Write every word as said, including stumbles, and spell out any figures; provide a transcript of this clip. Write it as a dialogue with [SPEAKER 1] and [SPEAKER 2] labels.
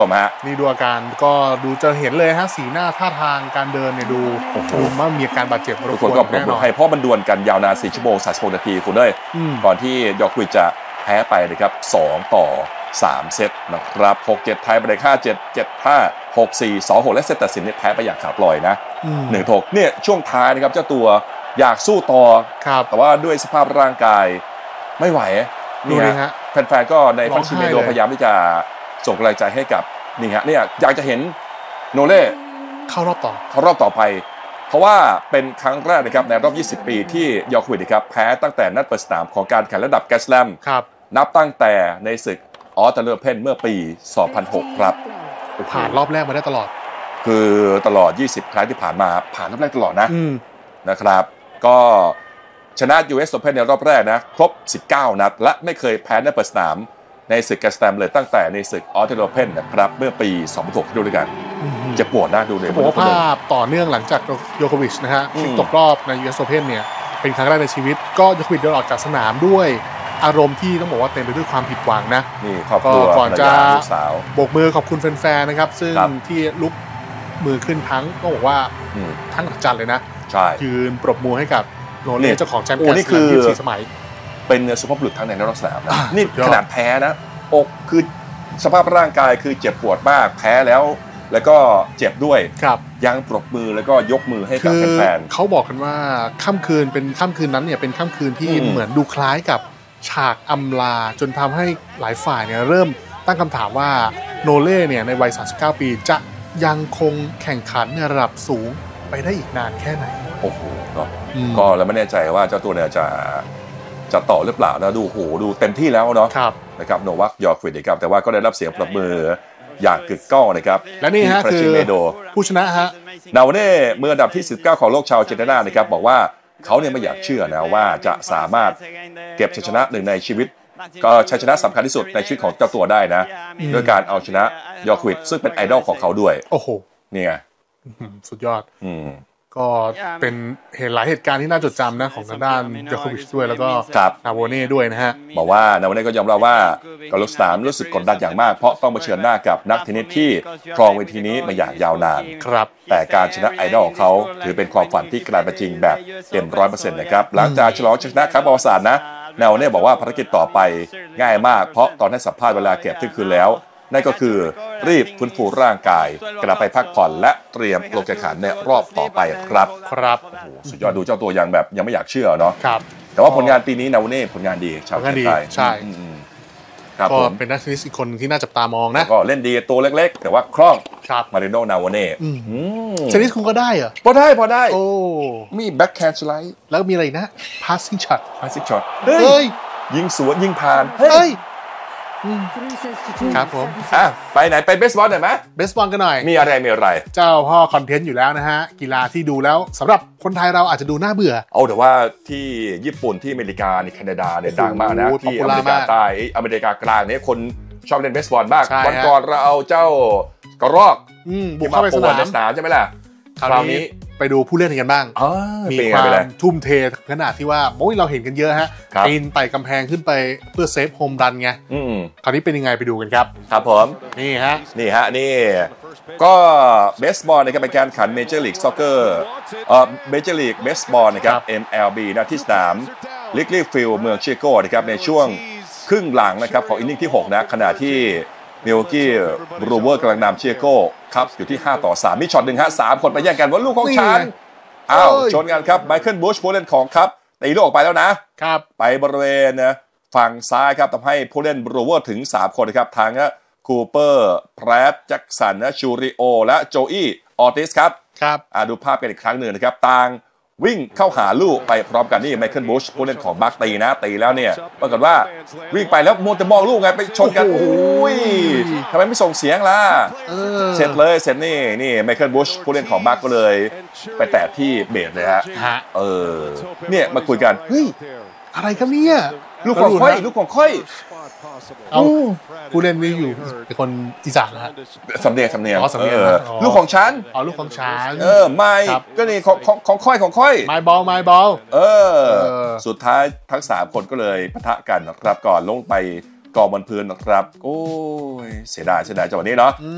[SPEAKER 1] ผมฮะ
[SPEAKER 2] นี่ดูอาการก็ดูจะเห็นเลยฮะสีหน้าท่าทางการเดินเนี่ยดูดูว่ามีอาการบาดเจ็บ
[SPEAKER 1] ทุกคนก็ปรบมือให้เพราะมันดวลกันยาวนานสี่ชั่วโมงสามสิบหกนาทีคุณเลยก่อนที่ยอร์กวิชจะแพ้ไปนะครับสองต่อสามเซตนะครับหกเจ็ดไทยไปเลยห้าเจ็ด เจ็ดห้า หกสี่ สองหกและเซตตัดสินเนี่ยแพ้ไปอย่างขาดลอยนะหนึ่งหกเนี่ยช่วงท้ายนะครับเจ้าตัวอยากสู้ต่อแต่ว่าด้วยสภาพร่างกายไม่ไหวนี่ฮะแฟนๆก็ในฟังชิเมโดพยายามที่จะส่งกำลังใจให้กับนี่ฮะเนี่ยอยากจะเห็นโนเล่
[SPEAKER 2] เข้ารอบต่อ
[SPEAKER 1] เข้ารอบต่อไปเพราะว่าเป็นครั้งแรกนะครับในรอบยี่สิบปีที่ยอร์กวิชนะครับแพ้ตั้งแต่นัดเปิดสนามของการแข่งระดับแกรนด์สแลมนับตั้งแต่ในศึกออสเตรเลียเพนเมื่อปีสองพันหกครับ
[SPEAKER 2] ผ่านรอบแรกมาได้ตลอด
[SPEAKER 1] คือตลอดยี่สิบครั้งที่ผ่านมาผ่านรอบแรกตลอดนะนะครับก็ชนะ ยู เอส Open ในรอบแรกนะครบสิบเก้านัดและไม่เคยแพ้นัดเปิดสนามในศึกแกรนด์สแลมเลยตั้งแต่ในศึกออสเตรเลียเพนนะครับเมื่อปีสองพันหกดูด้วยกันจะปวดหน้าดูเลย
[SPEAKER 2] ผมว่าภาพต่อเนื่องหลังจากโยโควิชนะฮะที่ตกรอบใน ยู เอส Open เนี่ยเป็นครั้งแรกในชีวิตก็โยโควิชเดินออกจากสนามด้วยอารมณ์ที่ต้องบอกว่าเต็มไปด้วยความผิดหวังนะ
[SPEAKER 1] นี่ครอบครัว
[SPEAKER 2] ก่อนจะโบกมือขอบคุณแฟนๆนะครับซึ่งที่ลุกมือขึ้นทั้งต้องบอกว่าทั้งอัศจรรย์เลยนะยืนปรบมือให้กับโนเล่เจ้าของแชมป์แกรนด์สแลมยี่สิบสี่สมัย
[SPEAKER 1] เป็นสุภาพบุรุษทั้งในนอกสนามนะนี่ขนาดแพ้นะอกคือสภาพร่างกายคือเจ็บปวดมากแพ้แล้วแล้วก็เจ็บด้วยยังปรบมือแล้วก็ยกมือให้กับแฟน
[SPEAKER 2] ๆเขาบอกกันว่าค่ำคืนเป็นค่ำคืนนั้นเนี่ยเป็นค่ำคืนที่เหมือนดูคล้ายกับฉากอำลาจนทำให้หลายฝ่ายเนี่ยเริ่มตั้งคำถามว่าโนเล่เนี่ยในวัยสามสิบเก้าปีจะยังคงแข่งขันในระดับสูงไปได้อีกนานแค่ไหน
[SPEAKER 1] โอ้โหก็แล้วไม่แน่ใจว่าเจ้าตัวเนี่ยจะจะต่อหรือเปล่านะดูโหดูเต็มที่แล้วเนาะนะครับโนวัคยอร์กวิชนะครับแต่ว่าก็ได้รับเสียงปรบมืออย่างกึกก้องนะครับ
[SPEAKER 2] และนี่ฮะคือผู้ชนะฮะ
[SPEAKER 1] นาวเน่มืออันดับที่สิบเก้าของโลกชาวเจนนานะครับบอกว่าเขาเนี่ยไม่อยากเชื่อนะว่าจะสามารถเก็บชัยชนะหนึ่งในชีวิตก็ชัยชนะสำคัญที่สุดในชีวิตของเจ้าตัวได้นะด้วยการเอาชนะยอร์กวิชซึ่งเป็นไอดอลของเขาด้วย
[SPEAKER 2] โอ้โห
[SPEAKER 1] นี่ไง
[SPEAKER 2] สุดยอดก็เป็นเหตุหลายเหตุการณ์ที่น่าจดจำนะของทางด้านยอร์กวิชด้วยแล้วก็นาโวเน่ด้วยนะฮะ
[SPEAKER 1] บอกว่านาโวเน่ก็ยอมรับว่าการลงสนามรู้สึกกดดันอย่างมากเพราะต้องเผชิญหน้ากับนักเทนนิสที่ครองเวทีนี้มาอย่างยาวนาน
[SPEAKER 2] ครับ
[SPEAKER 1] แต่การชนะไอดอลของเขาถือเป็นความฝันที่กลายเป็นจริงแบบเต็มร้อยเปอร์เซ็นต์นะครับหลังจากฉลองชัยชนะครั้งประวัติศาสตร์นะนาโวเน่บอกว่าภารกิจต่อไปง่ายมากเพราะตอนให้สัมภาษณ์เวลาเก็บที่คืนแล้วนั่นก็คือรีบฟื้นฟูร่างกายกลับไปพักผ่อนและเตรียมลงแข่งขันในรอบต่อไปครับ
[SPEAKER 2] ครับ
[SPEAKER 1] โอ้โหสุดยอดดูเจ้าตัวยังแบบยังไม่อยากเชื่อเนาะ
[SPEAKER 2] ครับ
[SPEAKER 1] แต่ว่าผลงานปีนี้นาโวเน่ผลงานดีชาว
[SPEAKER 2] ไทยใช่
[SPEAKER 1] ครับ
[SPEAKER 2] ก็เป็นนักเทนนิสอีกคนที่น่าจับตามองนะ
[SPEAKER 1] ก็เล่นดีตัวเล็กๆแต่ว่าคล่องมาริโนนาโวเน่
[SPEAKER 2] เทนนิสคุณก็ได้เหรอ
[SPEAKER 1] พอได้พอได้
[SPEAKER 2] โอ้
[SPEAKER 1] มีแบ็คแฮนด์สไลด์
[SPEAKER 2] แล้วมีอะไรนะ passing shot
[SPEAKER 1] passing shot
[SPEAKER 2] เฮ้ย
[SPEAKER 1] ยิงสวนยิงผ่าน
[SPEAKER 2] เฮ้ยครับผม
[SPEAKER 1] อ่ะไปไหนไปเบสบอลหน่อยไหม
[SPEAKER 2] เบสบอลกันหน่อย
[SPEAKER 1] มีอะไรมีอะไร
[SPEAKER 2] เจ้าพ่อคอนเทนต์อยู่แล้วนะฮะกีฬาที่ดูแล้วสำหรับคนไทยเราอาจจะดูน่าเบื่อ
[SPEAKER 1] เอาแต่ว่าที่ญี่ปุ่นที่อเมริกาในแคนาดาเนี่ยดังมากนะที่อเมริกาใต้อเมริกากลางเนี่ยคนชอบเล่นเบสบอลมากวันก่อนเราเอาเจ้ากระรอก
[SPEAKER 2] บุกเข้าไปสนาม
[SPEAKER 1] ใช่ไหมล่ะ
[SPEAKER 2] คราวนี้ไปดูผู้เล่นกันบ้างมีความทุ่มเทขนาดที่ว่าโอ้ยเราเห็นกันเยอะฮะปีนไต่กำแพงขึ้นไปเพื่อเซฟโฮมรันไงคราวนี้เป็นยังไงไปดูกันครับ
[SPEAKER 1] ครับผม
[SPEAKER 2] นี่ฮะ
[SPEAKER 1] นี่ฮะนี่ก็เบสบอลนะครับเป็นการขันเมเจอร์ลีกซ็อกเกอร์เอ่อเมเจอร์ลีกเบสบอลนะครับ เอ็ม แอล บี นะที่สนามลิกลี่ฟิลด์เมืองชิคาโกนะครับในช่วงครึ่งหลังนะครับของอินนิ่งที่หกนะขณะที่มิลกี้บรูเวอร์กำลังนำชิคาโกครับอยู่ที่ห้าต่อสามมีช็อตหนึ่งฮะสามคนไปแย่งกันว่าลูกของฉันอ้าวชนกันครับไมเคิลบูชผู้เล่นของครับตีลูกออกไปแล้วนะครับไปบริเวณฝั่งซ้ายครับทำให้ผู้เล่นบรูเวอร์ถึงสามคนนะครับทางคูเปอร์แพรดแจ็คสันนะชูริโอและโจอี้ออติสครับ
[SPEAKER 2] ครับ
[SPEAKER 1] ดูภาพกันอีกครั้งหนึ่งนะครับต่างวิ่งเข้าหาลูกไปพร้อมกันนี่ไมเคิลบูชผู้เล่นของบัคตีนะตีแล้วเนี่ยปรากฏว่าวิ่งไปแล้วมัวแต่มองลูกไงไปชนกันโอ้ยทำไมไม่ส่งเสียงล่ะเสร็จเลยเสร็จนี่นี่ไมเคิลบูชผู้เล่นของบัคก็เลยไปแตะที่เบสเลยฮะเออเนี่ยมาคุยกันเฮ้ย
[SPEAKER 2] อะไรครับเนี่ย
[SPEAKER 1] ลูกของค่อยลูกของค่อย
[SPEAKER 2] เอาผู้เล่นนี่อยู่เป็นคนอีสานนะฮะ
[SPEAKER 1] สำเนียงสำเนียง
[SPEAKER 2] สำเนียง
[SPEAKER 1] ลูกของฉัน
[SPEAKER 2] อ๋อลูกของฉัน
[SPEAKER 1] เออไม่ก็นี่ของของของค่อยของค่อย
[SPEAKER 2] ไม้บอลไม้บอล
[SPEAKER 1] เออสุดท้ายทั้งสามคนก็เลยปะทะกันนะครับก่อนลงไปกองบนพื้นนะครับโอ้ยเสียดายเสียดายจังหวะนี้เนาะ